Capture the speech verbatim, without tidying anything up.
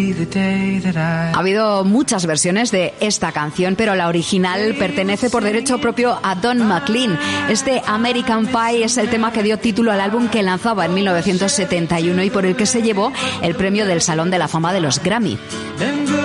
Ha habido muchas versiones de esta canción, pero la original pertenece por derecho propio a Don McLean. Este American Pie es el tema que dio título al álbum que lanzaba en mil novecientos setenta y uno y por el que se llevó el premio del Salón de la Fama de los Grammy.